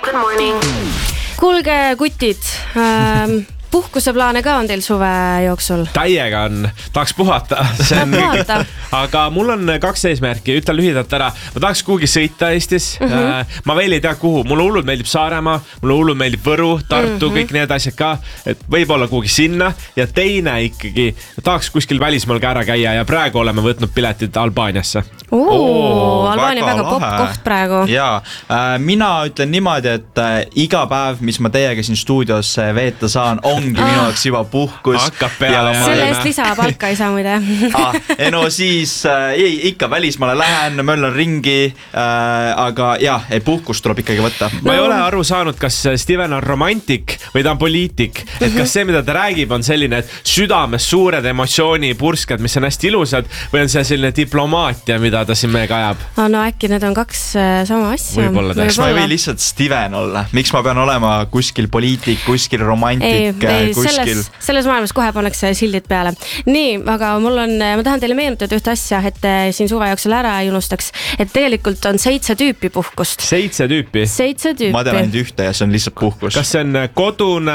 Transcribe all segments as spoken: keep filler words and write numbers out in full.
Good morning. Kuulge, kutid, ähm, puhkuseplaane ka on teil suve jooksul? Täiega on, tahaks puhata, see on puhata. Aga mul on kaks eesmärki, ütlen lühidalt ära. Ma tahaks kuhugi sõita Eestis, mm-hmm. ma veel ei tea kuhu, mulle hullult meeldib Saaremaa, mulle hullult meeldib Võru, Tartu, mm-hmm. kõik need asjad ka, et võib-olla kuhugi sinna ja teine ikkagi, tahaks kuskil välismaal ka ära käia ja praegu oleme võtnud piletid Albaaniasse. Oo, Oo Albaania väga, väga popp koht praegu. Jaa, äh, mina ütlen niimoodi, et äh, iga päev, mis ma teiega siin stuudios veeta saan, ongi ah. minu jaoks juba puhkus. Selle eest lisapalka ei saa muide. ah, no siis äh, ei, ikka välismaale lähen, möllan ringi, äh, aga jah, ei, puhkust tuleb ikkagi võtta. Ma ei ole aru saanud, kas Steven on romantik või ta on poliitik. Et kas see, mida ta räägib, on selline, et südames suured emotsiooni pursked, mis on hästi ilusad, või on see selline diplomaatia, mida ta siin meiega ajab? No äkki need on kaks sama asja. Võib-olla täpselt. Ma ei või lihtsalt Steven olla. Miks ma pean olema kuskil poliitik, kuskil romantik? Ei, selles, selles maailmas kohe pannakse sildid peale. Nii, aga mul on, ma tahan teile meenutada ühte asja, et siin suve jooksul ära ei unustaks, et tegelikult on seitse tüüpi puhkust. Seitse tüüpi? Seitse tüüpi. Ma tean ainult ühte ja see on lihtsalt puhkus. Kas see on kodune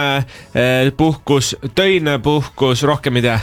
puhkus, töine puhkus, rohkem ei tea?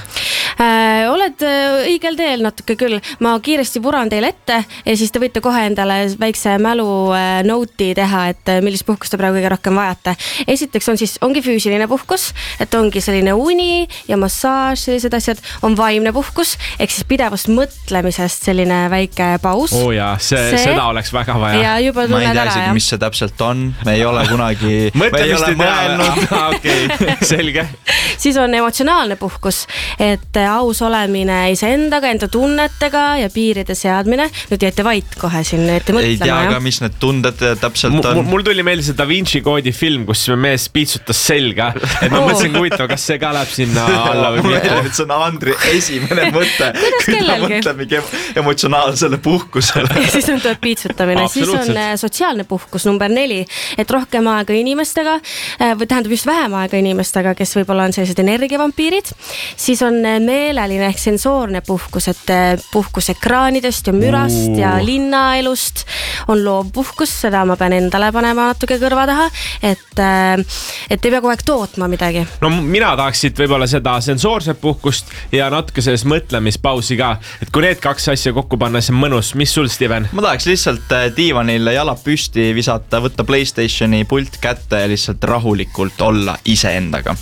Äh, oled õigel teel natuke küll. Ma kiiresti puran teile ette ja siis te võite kohe endale väikse mälu note'i teha, et millist puhkust te praegu kõige rohkem vajate. Esiteks on siis, ongi füüsiline puhkus, et ongi selline uni ja massaaž, sellised asjad. On vaimne puhkus, ehk siis pidevast mõtlemisest selline väike paus. Oo jaa, see, see, seda oleks väga vaja. Ja juba ma ei tea ära, isegi, ja. mis see täpselt on. Me ei ole kunagi mõtlemist ei mõelnud. Okei, selge. Siis on emotsionaalne puhkus, et aus olemine iseendaga, enda tunnetega ja piiride seadmine. Nüüd jäite vait kohe siin, jäite mõtlema. Ei tea ka, mis need tunded täpselt on. Mul tuli meelde see Da Vinci koodi film, kus mees piitsutas selga. Et ma mõtlesin huvitav, kas see ka läheb sinna alla või mitte. See on Andri esimene mõte. Kui ta mõtlemegi emotsionaalsele puhkusele. Ja siis on tuleb piitsutamine. Siis on sotsiaalne puhkus number neli. Et rohkem aega inimestega, või tähendab just vähem aega inimestega, kes võib-olla on sellised energiavampiirid. Siis on meeleline ehk sensoorne puhkus, et puhkus ekraanidest ja mürast ja linnaelust. On loovpuhkus, seda ma pean endale panema natuke kõrva taha, et, et ei pea kogu aeg tootma midagi. No mina tahaksid võib-olla seda sensoorset puhkust ja natuke selles mõtlemispausi ka. Et kui need kaks asja kokku panna, see on mõnus. Mis sul, Steven? Ma tahaks lihtsalt diivanil jalad püsti visata, võtta PlayStationi pult kätte ja lihtsalt rahulikult olla iseendaga.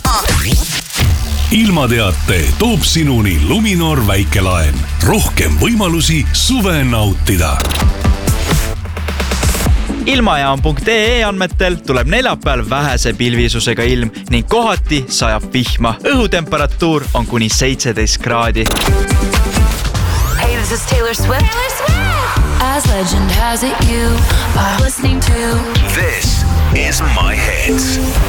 Ilmateate toob sinuni Luminor väikelaen. Rohkem võimalusi suve nautida. Ilmajaam punkt ee andmetel tuleb neljapäeval vähese pilvisusega ilm ning kohati sajab vihma. Õhutemperatuur on kuni seitseteist kraadi. Hey, this is Taylor Swift. Taylor Swift! As legend has it, you are listening to This is My Hits.